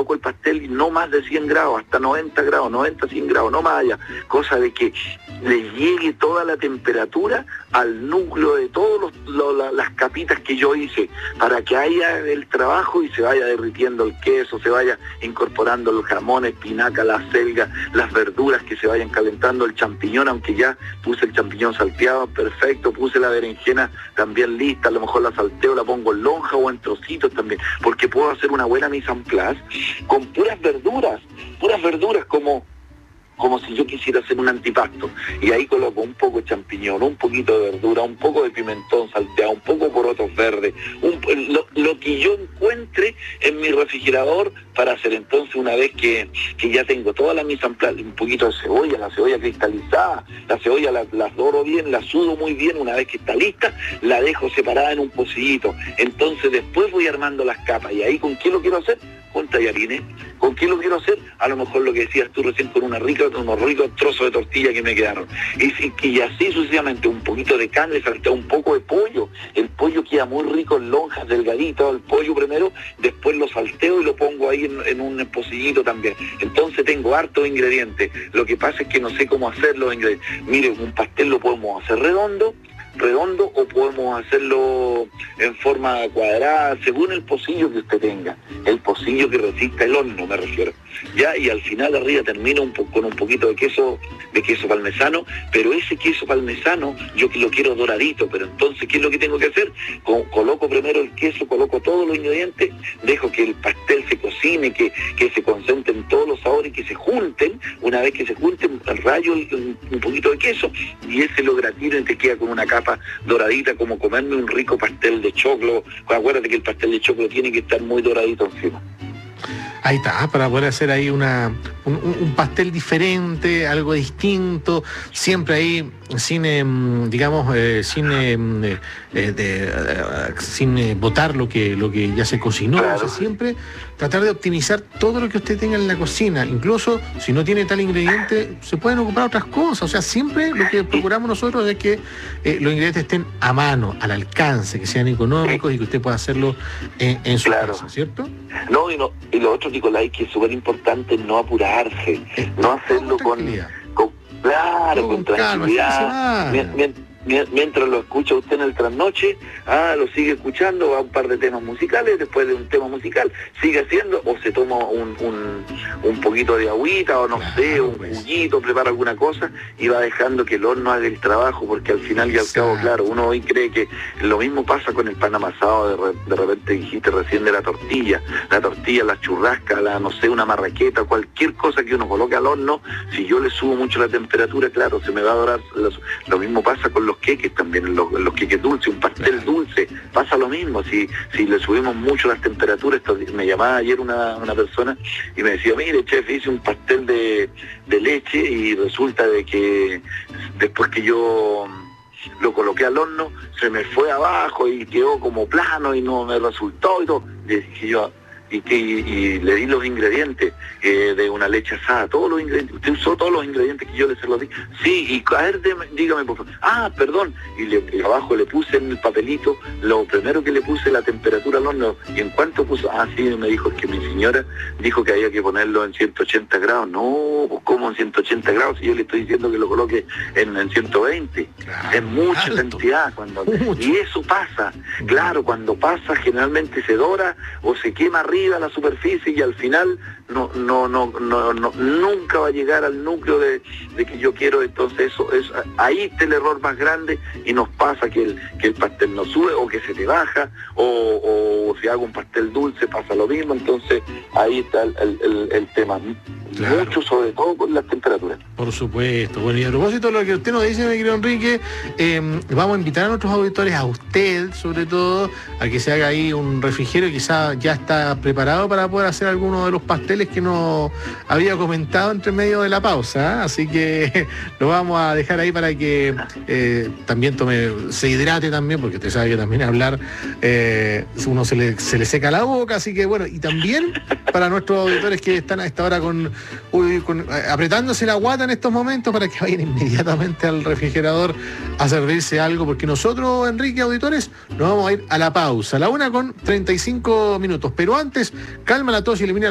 coloco el pastel y no más de 100 grados, hasta 90 grados, 90, 100 grados, no más allá, cosa de que le llegue toda la temperatura al núcleo de todas las capitas que yo hice, para que haya el trabajo y se vaya derritiendo el queso, se vaya incorporando los jamones, espinaca, la selga, las verduras que se vayan calentando, el champiñón, aunque ya puse el champiñón salteado, perfecto, puse la berenjena también lista, a lo mejor la salteo, la pongo en lonja o en trocitos también, porque puedo hacer una buena mise en place con puras verduras como si yo quisiera hacer un antipasto, y ahí coloco un poco de champiñón, un poquito de verdura, un poco de pimentón salteado, un poco de porotos verdes, lo que yo encuentre en mi refrigerador para hacer. Entonces, una vez que ya tengo toda la mise en place, un poquito de cebolla, la cebolla cristalizada, la cebolla la doro bien, la sudo muy bien, una vez que está lista, la dejo separada en un pocillito. Entonces después voy armando las capas, y ahí ¿con qué lo quiero hacer? Con tallarines. ¿Con qué lo quiero hacer? A lo mejor lo que decías tú recién, con unos ricos trozos de tortilla que me quedaron. Y así sucesivamente, un poquito de carne, salteado, un poco de pollo. El pollo queda muy rico en lonjas delgaditas, el pollo primero, después lo salteo y lo pongo ahí en un pocillito también. Entonces tengo hartos ingredientes. Lo que pasa es que no sé cómo hacer los ingredientes. Mire, un pastel lo podemos hacer redondo o podemos hacerlo en forma cuadrada, según el pocillo que usted tenga, el pocillo que resista el horno, me refiero. Ya, y al final arriba termino con un poquito de queso parmesano, pero ese queso parmesano yo que lo quiero doradito. Pero entonces, ¿qué es lo que tengo que hacer? Coloco primero el queso, coloco todos los ingredientes, dejo que el pastel se cocine, que se concentren todos los sabores, que se junten. Una vez que se junten, rayo un poquito de queso, y ese lo gratino y te queda con una capa doradita, como comerme un rico pastel de choclo. Acuérdate que el pastel de choclo tiene que estar muy doradito encima. Ahí está, para poder hacer ahí un pastel diferente, algo distinto, siempre ahí sin botar lo que ya se cocinó. Claro. O sea, siempre tratar de optimizar todo lo que usted tenga en la cocina. Incluso si no tiene tal ingrediente, se pueden ocupar otras cosas. O sea, siempre lo que procuramos nosotros es que los ingredientes estén a mano, al alcance, que sean económicos y que usted pueda hacerlo en su casa, ¿cierto? Y lo otro, Nicolás, que es súper importante, no apurarse, no hacerlo con tranquilidad. Mientras lo escucha usted en el trasnoche, lo sigue escuchando, va a un par de temas musicales, después de un tema musical sigue haciendo, o se toma un poquito de agüita, o no sé, un juguito, prepara alguna cosa y va dejando que el horno haga el trabajo, porque al final y al cabo, claro, uno hoy cree que lo mismo pasa con el pan amasado. De repente dijiste recién de la tortilla, la churrasca, no sé, una marraqueta, cualquier cosa que uno coloque al horno, si yo le subo mucho la temperatura, claro, se me va a dorar. Lo mismo pasa con los queques también, los queques dulces, un pastel dulce, pasa lo mismo. Si le subimos mucho las temperaturas. Me llamaba ayer una persona y me decía, mire, chef, hice un pastel de leche, y resulta de que después que yo lo coloqué al horno, se me fue abajo y quedó como plano y no me resultó y todo. Le dije yo, y le di los ingredientes de una leche asada, todos los ingredientes. ¿Usted usó todos los ingredientes que yo se los di? Sí, y a ver, dígame por favor. Perdón. Y abajo le puse en el papelito, lo primero que le puse, la temperatura al horno. ¿Y en cuánto puso? Sí, me dijo, es que mi señora dijo que había que ponerlo en 180 grados. No, pues ¿cómo en 180 grados? Si yo le estoy diciendo que lo coloque en 120. Claro, es mucha cantidad. Y eso pasa. Claro, cuando pasa, generalmente se dora o se quema arriba la superficie, y al final nunca va a llegar al núcleo de que yo quiero. Entonces ahí está el error más grande, y nos pasa que el pastel no sube, o que se te baja, o si hago un pastel dulce pasa lo mismo. Entonces ahí está el tema. Claro. Mucho, sobre todo con las temperaturas. Por supuesto. Bueno, y a propósito de lo que usted nos dice, mi querido Enrique, vamos a invitar a nuestros auditores, a usted sobre todo, a que se haga ahí un refrigerio. Quizá ya está preparado para poder hacer alguno de los pasteles que nos había comentado entre medio de la pausa, así que lo vamos a dejar ahí para que también se hidrate también, porque usted sabe que también hablar uno se le seca la boca. Así que bueno, y también para nuestros auditores que están a esta hora apretándose la guata en estos momentos, para que vayan inmediatamente al refrigerador a servirse algo, porque nosotros, Enrique, auditores, nos vamos a ir a la pausa, a la 1:35, pero antes, calma la tos y elimina